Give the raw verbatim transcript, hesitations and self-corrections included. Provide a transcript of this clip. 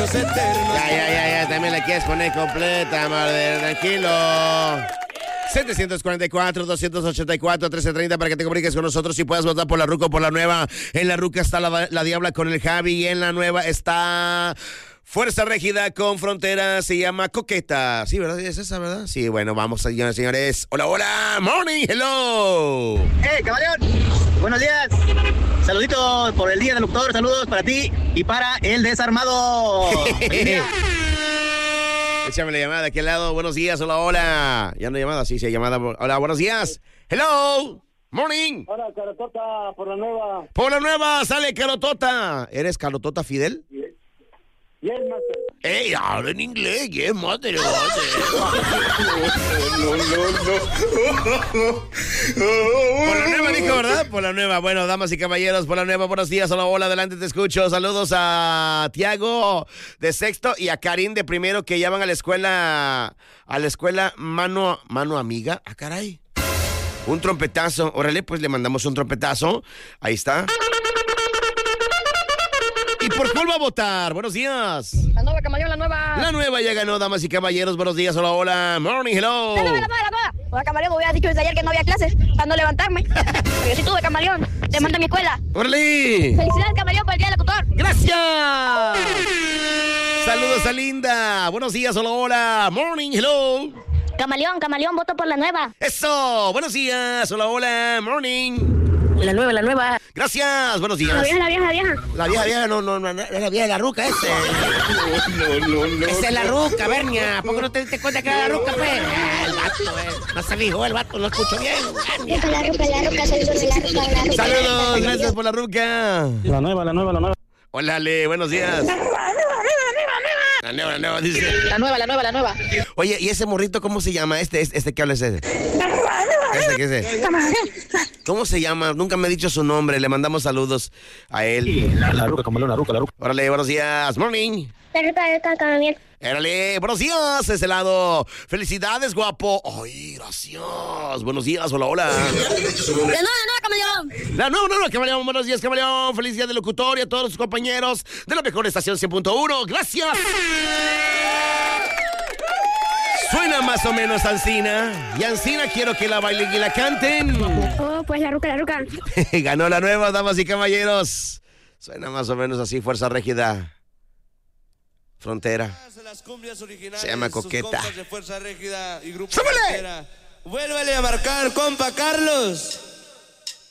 los eternos. Ya, ya, ya, ya, también la quieres poner completa, madre, tranquilo. setecientos cuarenta y cuatro, doscientos ochenta y cuatro, trece treinta para que te comuniques con nosotros y puedas votar por la Ruca o por la Nueva. En la Ruca está la, la Diabla con el Javi y en la Nueva está Fuerza Régida con Frontera, se llama Coqueta. Sí, ¿verdad? ¿Es esa, verdad? Sí, bueno, vamos, señores, señores. Hola, hola, morning, hello. ¡Eh, camaleón! Buenos días. Saluditos por el Día del Locutor, saludos para ti y para el desarmado. Échame la llamada de aquel lado. Buenos días, hola, hola. Ya no hay llamada, sí, sí hay llamada. Hola, buenos días. Hello. Morning. Hola, Carotota, por la Nueva. Por la Nueva, sale Carotota. ¿Eres Carotota Fidel? Yes, master. ¡Ey, habla en inglés! ¡Yes, master! No, no, no. Por la Nueva dijo, ¿verdad? Por la Nueva. Bueno, damas y caballeros, por la Nueva, buenos días. Hola, hola, adelante, te escucho. Saludos a Tiago de sexto y a Karim de primero que ya van a la escuela, a la escuela mano, mano amiga. ¡Ah, caray! Un trompetazo. Órale, pues le mandamos un trompetazo. Ahí está. ¿Y por cuál va a votar? Buenos días. La Nueva, camaleón, la Nueva. La Nueva ya ganó, damas y caballeros. Buenos días, hola, hola. Morning, hello. La Nueva, la Nueva, la Nueva. Hola, camaleón, me hubiera dicho desde ayer que no había clases para no levantarme. Pero yo sí tuve, camaleón. Te mando a mi escuela. ¡Órale! Felicidades, camaleón, por el Día del Locutor. ¡Gracias! Saludos a Linda. Buenos días, hola, hola. Morning, hello. Camaleón, camaleón, voto por la Nueva. ¡Eso! Buenos días, hola, hola. Morning. La Nueva, la Nueva. Gracias, buenos días. La vieja, la vieja, la vieja. La vieja, vieja, no, no, no, no, es la vieja de la ruca, ese. No, no, no. Esa es la ruca, Bernia. ¿Por qué no te diste cuenta que era la ruca, pues? Ah, el vato, eh. No se dijo, el vato, no escucho bien. Ruca, la ruca, la ruca, saludos de la ruca, la ruca. Saludos, gracias por la ruca. La Nueva, la Nueva, la Nueva. Hola, Ale, buenos días. La nueva, la nueva, dice. La Nueva, la Nueva, la Nueva. Oye, ¿y ese morrito cómo se llama? Este, este, este que habla es ese. ¿Este qué es ese? ¿Cómo se llama? Nunca me ha dicho su nombre. Le mandamos saludos a él. La, la Ruca, camaleón, la Ruca, la Ruca. Órale, buenos días. Morning. La ruca, la ruca, camaleón. Órale, buenos días, ese lado. Felicidades, guapo. Ay, gracias. Buenos días, hola, hola. La Nueva, la Nueva, camaleón. La nueva, nueva, camaleón. Buenos días, camaleón. Feliz día del locutor y a todos sus compañeros de la mejor estación cien punto uno. Gracias. Suena más o menos Ancina. Y Ancina quiero que la bailen y la canten. Oh, pues la ruca, la ruca. Ganó la nueva, damas y caballeros. Suena más o menos así, Fuerza Régida. Frontera. Se llama Coqueta. De Fuerza Régida y Grupo ¡Súbele! Frontera. Vuélvale a marcar, compa Carlos.